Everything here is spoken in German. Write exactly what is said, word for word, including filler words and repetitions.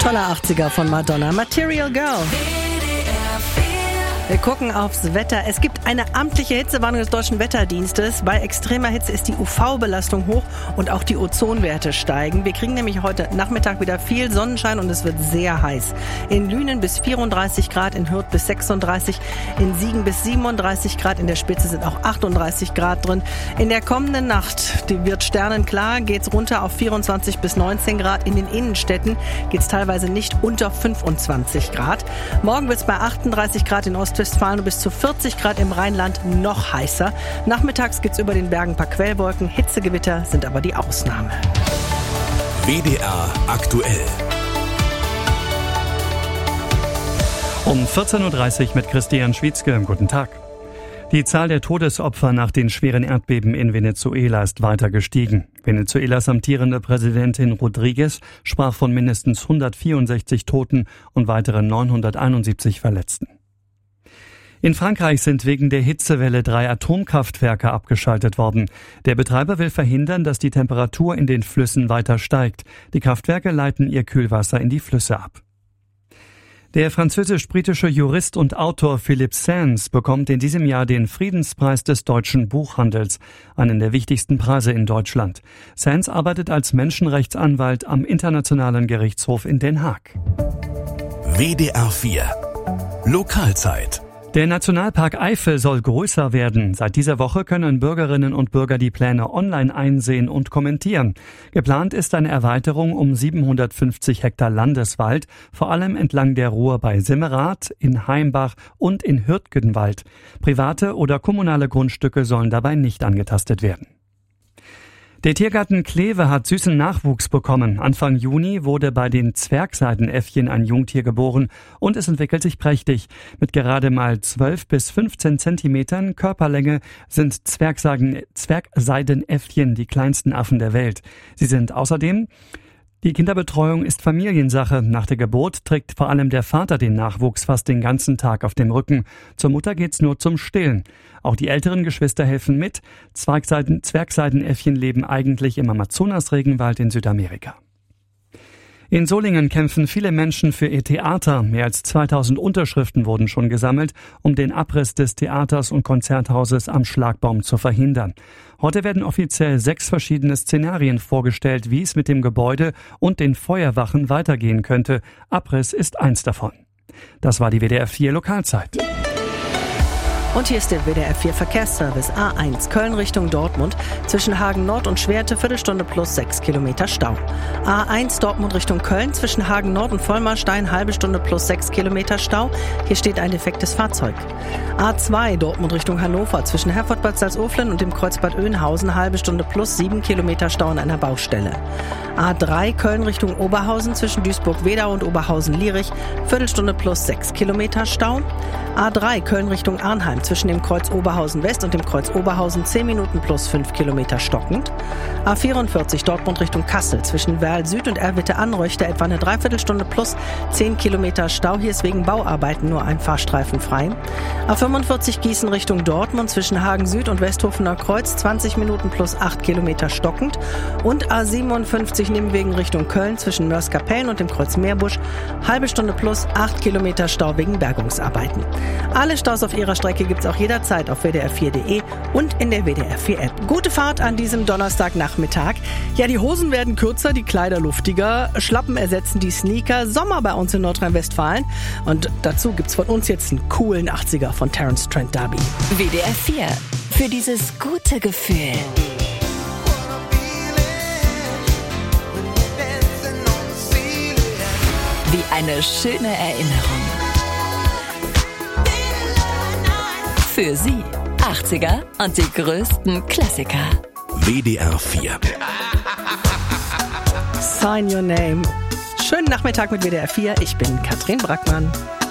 Toller achtziger von Madonna, Material Girl. Wir gucken aufs Wetter. Es gibt eine amtliche Hitzewarnung des Deutschen Wetterdienstes. Bei extremer Hitze ist die U V-Belastung hoch und auch die Ozonwerte steigen. Wir kriegen nämlich heute Nachmittag wieder viel Sonnenschein und es wird sehr heiß. In Lünen bis vierunddreißig Grad, in Hürth bis sechsunddreißig, in Siegen bis siebenunddreißig Grad, in der Spitze sind auch achtunddreißig Grad drin. In der kommenden Nacht, die wird sternenklar, geht's runter auf vierundzwanzig bis neunzehn Grad. In den Innenstädten geht's teilweise nicht unter fünfundzwanzig Grad. Morgen wird's bei achtunddreißig Grad in Ost Westfalen bis zu vierzig Grad im Rheinland noch heißer. Nachmittags gibt's über den Bergen ein paar Quellwolken. Hitzegewitter sind aber die Ausnahme. W D R aktuell. Um vierzehn Uhr dreißig mit Christian Schwietzke. Guten Tag. Die Zahl der Todesopfer nach den schweren Erdbeben in Venezuela ist weiter gestiegen. Venezuelas amtierende Präsidentin Rodriguez sprach von mindestens hundertvierundsechzig Toten und weiteren neunhunderteinundsiebzig Verletzten. In Frankreich sind wegen der Hitzewelle drei Atomkraftwerke abgeschaltet worden. Der Betreiber will verhindern, dass die Temperatur in den Flüssen weiter steigt. Die Kraftwerke leiten ihr Kühlwasser in die Flüsse ab. Der französisch-britische Jurist und Autor Philippe Sands bekommt in diesem Jahr den Friedenspreis des deutschen Buchhandels, einen der wichtigsten Preise in Deutschland. Sands arbeitet als Menschenrechtsanwalt am Internationalen Gerichtshof in Den Haag. W D R vier Lokalzeit. Der Nationalpark Eifel soll größer werden. Seit dieser Woche können Bürgerinnen und Bürger die Pläne online einsehen und kommentieren. Geplant ist eine Erweiterung um siebenhundertfünfzig Hektar Landeswald, vor allem entlang der Ruhr bei Simmerath, in Heimbach und in Hürtgenwald. Private oder kommunale Grundstücke sollen dabei nicht angetastet werden. Der Tiergarten Kleve hat süßen Nachwuchs bekommen. Anfang Juni wurde bei den Zwergseidenäffchen ein Jungtier geboren und es entwickelt sich prächtig. Mit gerade mal zwölf bis fünfzehn Zentimetern Körperlänge sind Zwergseiden, Zwergseidenäffchen die kleinsten Affen der Welt. Sie sind außerdem Die Kinderbetreuung ist Familiensache. Nach der Geburt trägt vor allem der Vater den Nachwuchs fast den ganzen Tag auf dem Rücken. Zur Mutter geht's nur zum Stillen. Auch die älteren Geschwister helfen mit. Zwergseiden, Zwergseidenäffchen leben eigentlich im Amazonas-Regenwald in Südamerika. In Solingen kämpfen viele Menschen für ihr Theater. Mehr als zweitausend Unterschriften wurden schon gesammelt, um den Abriss des Theaters und Konzerthauses am Schlagbaum zu verhindern. Heute werden offiziell sechs verschiedene Szenarien vorgestellt, wie es mit dem Gebäude und den Feuerwachen weitergehen könnte. Abriss ist eins davon. Das war die W D R vier Lokalzeit. Und hier ist der W D R vier Verkehrsservice. A eins Köln Richtung Dortmund. Zwischen Hagen Nord und Schwerte Viertelstunde plus sechs Kilometer Stau. A eins Dortmund Richtung Köln. Zwischen Hagen Nord und Vollmarstein halbe Stunde plus sechs Kilometer Stau. Hier steht ein defektes Fahrzeug. A zwei Dortmund Richtung Hannover. Zwischen Herford-Bad Salzuflen und dem Kreuzbad Oeynhausen halbe Stunde plus sieben Kilometer Stau an einer Baustelle. A drei Köln Richtung Oberhausen. Zwischen Duisburg-Wedau und Oberhausen-Lierich Viertelstunde plus sechs Kilometer Stau. A drei Köln Richtung Arnheim. Zwischen dem Kreuz Oberhausen West und dem Kreuz Oberhausen zehn Minuten plus fünf Kilometer stockend. A vierundvierzig Dortmund Richtung Kassel. Zwischen Werl Süd und Erwitte-Anreuchte etwa eine Dreiviertelstunde plus zehn Kilometer Stau. Hier ist wegen Bauarbeiten nur ein Fahrstreifen frei. A fünfundvierzig Gießen Richtung Dortmund. Zwischen Hagen Süd und Westhofener Kreuz zwanzig Minuten plus acht Kilometer stockend. Und A siebenundfünfzig Nimwegen Richtung Köln. Zwischen Mörs-Kapellen und dem Kreuz Meerbusch halbe Stunde plus acht Kilometer Stau wegen Bergungsarbeiten. Alle Staus auf ihrer Strecke gibt es auch jederzeit auf W D R vier Punkt de und in der W D R vier App. Gute Fahrt an diesem Donnerstagnachmittag. Ja, die Hosen werden kürzer, die Kleider luftiger, Schlappen ersetzen die Sneaker, Sommer bei uns in Nordrhein-Westfalen. Und dazu gibt's von uns jetzt einen coolen achtziger von Terence Trent D'Arby. W D R vier, für dieses gute Gefühl. Wie eine schöne Erinnerung. Für Sie achtziger und die größten Klassiker. W D R vier. Sign Your Name. Schönen Nachmittag mit W D R vier. Ich bin Katrin Brackmann.